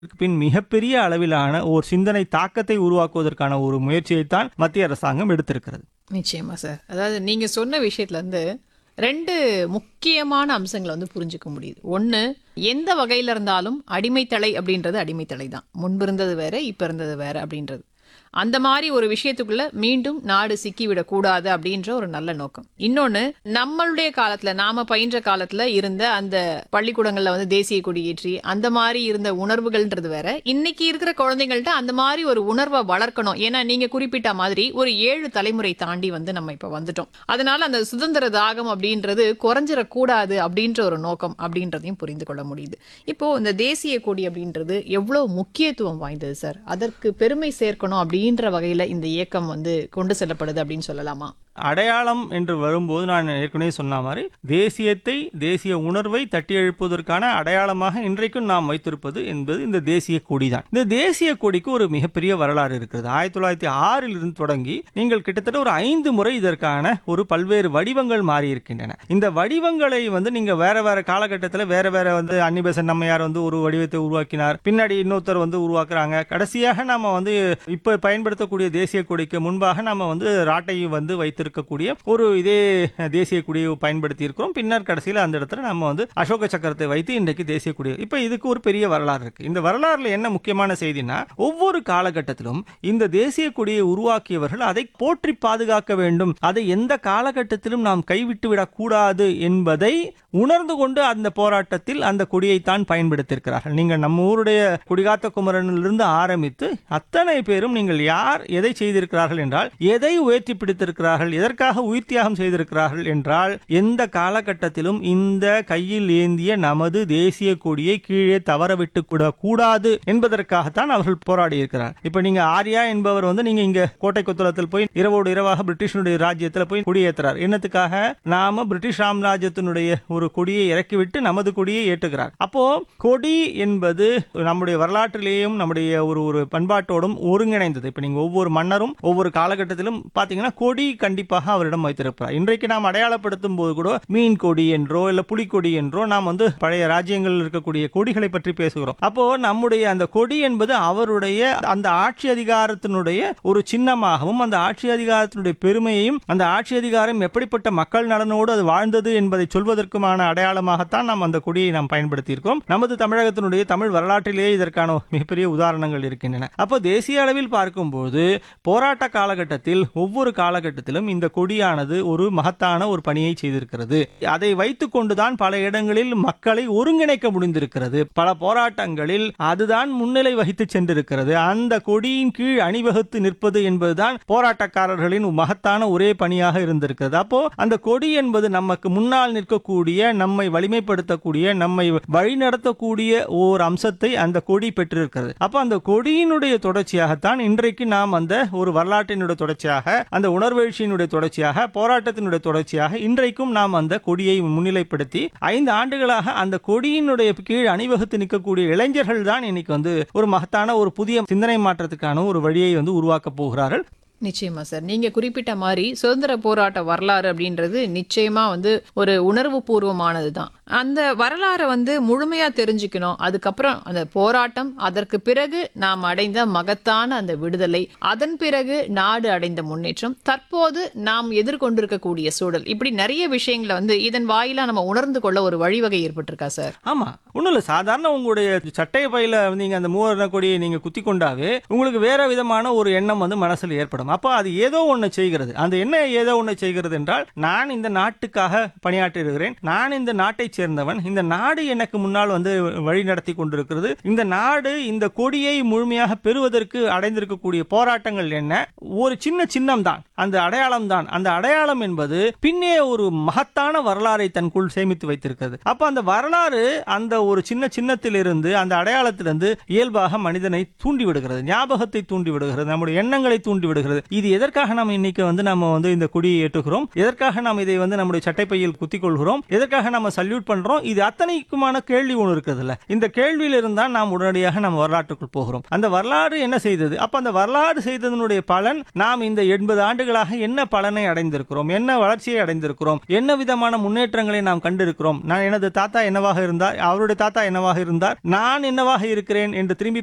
பின் மிகப்பெரிய அளவிலான ஒரு சிந்தனை தாக்கத்தை உருவாக்குவதற்கான ஒரு முயற்சியைத்தான் மத்திய அரசாங்கம் எடுத்திருக்கிறது. நிச்சயமா சார். அதாவது நீங்க சொன்ன விஷயத்துல இருந்து 2 முக்கியமான அம்சங்கள புரிஞ்சுக்க முடியுது. 1, எந்த வகையில இருந்தாலும் அடிமைத்தலை அப்படின்றது அடிமைத்தலை தான். முன்பு இருந்தது வேற, இப்ப இருந்தது வேற அப்படின்றது. அந்த மாதிரி ஒரு விஷயத்துக்குள்ள மீண்டும் நாடு சிக்கிவிடக் கூடாது அப்படின்ற ஒரு நல்ல நோக்கம். இன்னொன்னு, நம்மளுடைய காலத்துல நாம பயின்ற காலத்துல இருந்த அந்த பள்ளிக்கூடங்கள்ல தேசிய கொடி ஏற்றி அந்த மாதிரி இருந்த உணர்வுகள்ன்றது வேற. இன்னைக்கு இருக்கிற குழந்தைங்கள்ட்ட அந்த மாதிரி ஒரு உணர்வை வளர்க்கணும். ஏன்னா நீங்க குறிப்பிட்ட மாதிரி ஒரு 7 தலைமுறை தாண்டி நம்ம இப்ப வந்துட்டோம். அதனால அந்த சுதந்திர தாகம் அப்படின்றது குறைஞ்சிடக்கூடாது அப்படின்ற ஒரு நோக்கம் அப்படின்றதையும் புரிந்து கொள்ள முடியுது. இப்போ இந்த தேசிய கொடி அப்படின்றது எவ்வளவு முக்கியத்துவம் வாய்ந்தது சார். அதற்கு பெருமை சேர்க்கணும் அப்படின்ற வகையில இந்த இயக்கம் கொண்டு செல்லப்படுது அப்படின்னு சொல்லலாமா? அடையாளம் என்று வரும்போது நான் ஏற்கனவே சொன்ன மாதிரி தேசியத்தை, தேசிய உணர்வை தட்டி எழுப்புவதற்கான அடையாளமாக இன்றைக்கும் நாம் வைத்திருப்பது என்பது இந்த தேசிய கொடி தான். இந்த தேசிய கொடிக்கு ஒரு மிகப்பெரிய வரலாறு இருக்கிறது. 1906 இருந்து தொடங்கி நீங்கள் கிட்டத்தட்ட ஒரு 5 முறை இதற்கான ஒரு பல்வேறு வடிவங்கள் மாறி இருக்கின்றன. இந்த வடிவங்களை நீங்க வேற வேற காலகட்டத்தில் வேற வேற அன்னிபெசன்ட் நம்மையார் ஒரு வடிவத்தை உருவாக்கினார், பின்னாடி இன்னொருத்தர் உருவாக்குறாங்க. கடைசியாக நாம இப்ப பயன்படுத்தக்கூடிய தேசிய கொடிக்கு முன்பாக நாம ராட்டையை வைத்திருக்கக்கூடிய ஒரு இதே தேசிய கொடியை பயன்படுத்தி இருக்கிறோம். பின்னர் கடைசியில் அந்த இடத்துல நம்ம அசோக சக்கரத்தை வைத்து இன்றைக்கு தேசிய கொடி. இப்ப இதுக்கு ஒரு பெரிய வரலாறு இருக்கு. இந்த வரலாறுல என்ன முக்கியமான செய்தினா, ஒவ்வொரு காலகட்டத்திலும் இந்த தேசிய கொடியை உருவாக்கியவர்கள் அதை போற்றி பாதுகாக்க வேண்டும், அதை எந்த காலகட்டத்திலும் நாம் கைவிட்டு விடக்கூடாது என்பதை உணர்ந்து கொண்டு அந்த போராட்டத்தில் அந்த கொடியைத்தான் பயன்படுத்தியிருக்கிறார்கள். நீங்கள் நம்ம ஊருடைய கொடிகாத்த குமரனிலிருந்து ஆரம்பித்து அத்தனை பேரும் நீங்கள் யார் எதை செய்திருக்கிறார்கள் என்றால், எதை உயர்த்தி பிடித்திருக்கிறார்கள், எதற்காக உயிர் தியாகம் செய்திருக்கிறார்கள் என்றால், எந்த காலகட்டத்திலும் இந்த கையில் ஏந்திய நமது தேசிய கொடியை கீழே தவறவிட்டு கூடாது என்பதற்காகத்தான் அவர்கள் போராடி இருக்கிறார். இப்ப நீங்க ஆர்யா என்பவர் நீங்க இங்க கோட்டை கொத்தளத்தில் போய் இரவோடு இரவாக பிரிட்டிஷனுடைய ராஜ்யத்தில் போய் கொடியேற்றுறார். என்னத்துக்காக? நாம பிரிட்டிஷ் சாம்ராஜ்யத்தினுடைய ஒரு கொடியை இறக்கிவிட்டு நமது கொடியை ஏற்றுகிறார். அப்போ கொடி என்பது நம்முடைய வரலாற்றிலேயும் நம்முடைய ஒரு பண்பாட்டோடும் ஒருங்கிணைந்தது. இப்ப நீங்க ஒவ்வொரு மன்னரும் ஒவ்வொரு காலகட்டத்திலும் பாத்தீங்கன்னா கொடி கண்டிப்பாக அவரிடம் வைத்திருப்பார். இன்றைக்கு நாம் அடையாளப்படுத்தும் போது கூட மீன் கொடி என்றோ இல்ல புலிக்கொடி என்றோ நாம் பழைய ராஜ்யங்களில் இருக்கக்கூடிய கொடிகளை பற்றி பேசுகிறோம். அப்போ நம்முடைய அந்த கொடி என்பது அவருடைய அந்த ஆட்சி அதிகாரத்தினுடைய ஒரு சின்னமாகவும், அந்த ஆட்சி அதிகாரத்தினுடைய பெருமையையும், அந்த ஆட்சி அதிகாரம் எப்படிப்பட்ட மக்கள் நலனோடு அது வாழ்ந்தது என்பதை சொல்வதற்குமான அடையாளமாகத்தான் நாம் அந்த கொடியை நாம் பயன்படுத்தி இருக்கோம். நமது தமிழகத்தினுடைய தமிழ் வரலாற்றிலேயே இதற்கான மிகப்பெரிய உதாரணங்கள் இருக்கின்றன. அப்போ தேசிய அளவில் பார்க்கும்போது போராட்ட காலகட்டத்தில் ஒவ்வொரு காலகட்டத்திலும் இந்த கொடியானது ஒரு மகத்தான ஒரு பணியை செய்திருக்கிறது. அதை வைத்துக் கொண்டுதான் பல இடங்களில் மக்களை ஒருங்கிணைக்க முடிந்திருக்கிறது. பல போராட்டங்களில் அதுதான் முன்னிலை வகித்து சென்றிருக்கிறது. அந்த கொடியின் கீழ் அணிவகுத்து நிற்பது என்பதுதான் போராட்டக்காரர்களின் மகத்தான ஒரே பணியாக இருந்திருக்கிறது. அப்போ அந்த கொடி என்பது நமக்கு முன்னால் நிற்கக்கூடிய, நம்மை வலிமைப்படுத்தக்கூடிய, நம்மை வழிநடத்தக்கூடிய ஓர் அம்சத்தை அந்த கொடி பெற்றிருக்கிறது. அப்ப அந்த கொடியினுடைய தொடர்ச்சியாகத்தான் இன்றைக்கு நாம் அந்த ஒரு வரலாற்றினுடைய தொடர்ச்சியாக, அந்த உணர்வெழுச்சியினுடைய தொடர்ச்சியாக, போராட்டத்தினுடைய தொடர்ச்சியாக இன்றைக்கும் நாம் அந்த கொடியை முன்னிலைப்படுத்தி 5 ஆண்டுகளாக அந்த கொடியினுடைய கீழ் அணிவகுத்து நிற்கக்கூடிய இளைஞர்கள் தான் இன்னைக்கு ஒரு மகத்தான ஒரு புதிய சிந்தனை மாற்றத்துக்கான ஒரு வழியை உருவாக்க போகிறார்கள். நிச்சயமா சார். நீங்க குறிப்பிட்ட மாதிரி சுதந்திர போராட்ட வரலாறு அப்படின்றது நிச்சயமா ஒரு உணர்வு பூர்வமானது தான். அந்த வரலாறை முழுமையா தெரிஞ்சுக்கணும். அதுக்கப்புறம் அந்த போராட்டம், அதற்கு பிறகு நாம் அடைந்த மகத்தான அந்த விடுதலை, அதன் பிறகு நாடு அடைந்த முன்னேற்றம், தற்போது நாம் எதிர்கொண்டிருக்கக்கூடிய சூழல், இப்படி நிறைய விஷயங்களை இதன் வாயிலா நம்ம உணர்ந்து கொள்ள ஒரு வழிவகை ஏற்பட்டிருக்கா சார்? ஆமா, ஒண்ணும் இல்ல. சாதாரண உங்களுடைய சட்டை பையில நீங்க அந்த மூவர்ண கொடியை நீங்க குத்தி கொண்டாவே உங்களுக்கு வேற விதமான ஒரு எண்ணம் மனசுல ஏற்படும். அப்ப அது ஏதோ ஒண்ணு செய்கிறது. அந்த என்ன ஏதோ ஒண்ணு செய்கிறது என்றால், நான் இந்த நாட்டுக்காக பணியாற்றுகிறேன், நான் இந்த நாட்டை சேர்ந்தவன், இந்த நாடு எனக்கு முன்னால் வழி நடத்தி கொண்டிருக்கிறது, இந்த நாடு இந்த கொடியை முழுமையாக பெறுவதற்கு அடைந்திருக்கக்கூடிய போராட்டங்கள் என்ன, ஒரு சின்ன சின்னம் தான், அந்த அடையாளம் தான். அந்த அடையாளம் என்பது பின்னே ஒரு மகத்தான வரலாறை தனக்குள் சேமித்து வைத்திருக்கிறது. அப்ப அந்த வரலாறு அந்த ஒரு சின்ன சின்னத்திலிருந்து, அந்த அடையாளத்திலிருந்து இயல்பாக மனிதனை தூண்டி விடுகிறது, ஞாபகத்தை தூண்டி விடுகிறது, நம்முடைய எண்ணங்களை தூண்டி விடுகிறது. இது எதற்காக நாம் இன்னைக்கு நம்ம இந்த கொடியை ஏற்றுகிறோம், எதற்காக நாம் இதை நம்முடைய சட்டைப்பையில் குத்திக் கொள்கிறோம், எதற்காக நம்ம சல்யூட் பண்றோம், இது அத்தனைக்குமான கேள்வி ஒன்று இருக்கிறதுல. இந்த கேள்வியில இருந்தா நாம் உடனடியாக நம்ம வரலாற்றுக்குள் போகிறோம். அந்த வரலாறு என்ன செய்தது? அப்ப அந்த வரலாறு செய்ததனுடைய பலன் நாம் இந்த 80 ஆண்டுகள் மனிதர்களாக என்ன பலனை அடைந்திருக்கிறோம், என்ன வளர்ச்சியை அடைந்திருக்கிறோம், என்ன விதமான முன்னேற்றங்களை நாம் கண்டிருக்கிறோம். நான் எனது தாத்தா என்னவாக இருந்தார், அவருடைய தாத்தா என்னவாக இருந்தார், நான் என்னவாக இருக்கிறேன் என்று திரும்பி